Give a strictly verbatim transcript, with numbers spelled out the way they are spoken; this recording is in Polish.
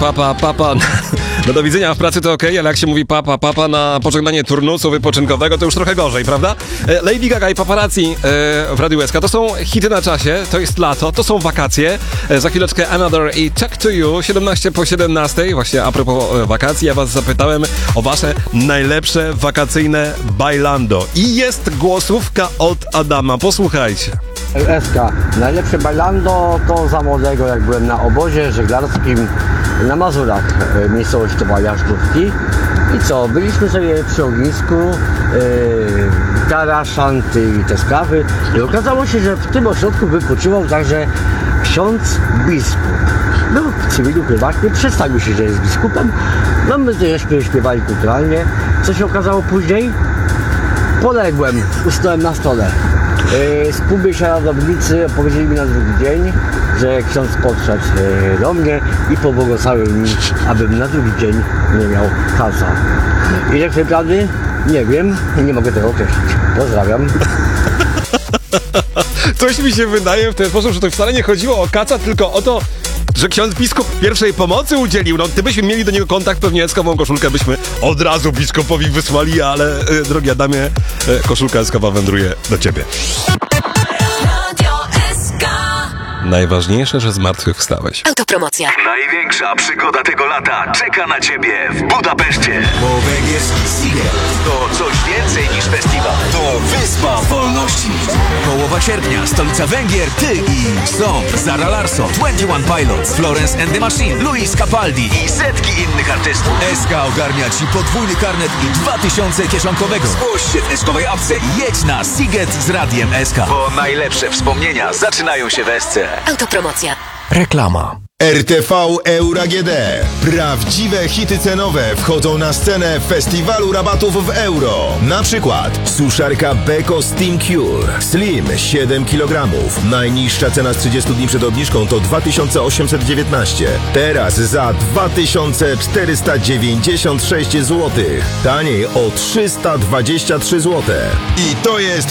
papa, papa no do widzenia w pracy to okej, okay, ale jak się mówi papa, papa na pożegnanie turnusu wypoczynkowego, to już trochę gorzej, prawda? Lady Gaga i Paparazzi w Radiu S K to są hity na czasie, to jest lato, to są wakacje. Za chwileczkę Another i Talk to You, siedemnaście po siedemnastej. Właśnie a propos wakacji, ja was zapytałem o wasze najlepsze wakacyjne bailando. I jest głosówka od Adama, posłuchajcie. S K. Najlepsze bailando to za młodego, jak byłem na obozie żeglarskim na Mazurach, miejscowość to była Jażdżówki. I co, byliśmy sobie przy ognisku, yy, gitara, szanty i te sprawy. I okazało się, że w tym ośrodku wypoczywał także ksiądz biskup. Był w cywilu prywatnie, przedstawił się, że jest biskupem. No my żeśmy śpiewali kulturalnie. Co się okazało później? Poległem, usnąłem na stole. Yy, Spółbiesię radownicy opowiedzieli mi na drugi dzień, że ksiądz podszedł yy, do mnie i pobłogosławił mi, abym na drugi dzień nie miał kaca. Ile tej prawdy? Nie wiem, nie mogę tego określić. Pozdrawiam. Coś mi się wydaje w ten sposób, że to wcale nie chodziło o kaca, tylko o to, że ksiądz biskup pierwszej pomocy udzielił. No, gdybyśmy mieli do niego kontakt, pewnie eskową koszulkę byśmy od razu biskupowi wysłali, ale e, drogi Adamie, e, koszulka eskowa wędruje do ciebie. Najważniejsze, że zmartwychwstałeś. Autopromocja. Największa przygoda tego lata czeka na ciebie w Budapeszcie. Bo węgierski Siget To coś więcej niż festiwal. to wyspa wolności. Połowa sierpnia, stolica Węgier, ty i są Zara Larsson, dwadzieścia jeden Pilots, Florence and the Machine, Luis Capaldi I setki innych artystów. S K ogarnia ci podwójny karnet i dwa tysiące kieszonkowego. Zgłoś się w eskowej apce i jedź na Siget z Radiem S K. Bo najlepsze wspomnienia zaczynają się w Esce. Autopromocja. Reklama. R T V Euro A G D. Prawdziwe hity cenowe wchodzą na scenę festiwalu rabatów w euro. Na przykład suszarka Beko Steam Cure Slim siedem kilogramów. Najniższa cena z trzydziestu dni przed obniżką to dwa tysiące osiemset dziewiętnaście. Teraz za dwa tysiące czterysta dziewięćdziesiąt sześć złotych. Taniej o trzysta dwadzieścia trzy złote. I to jest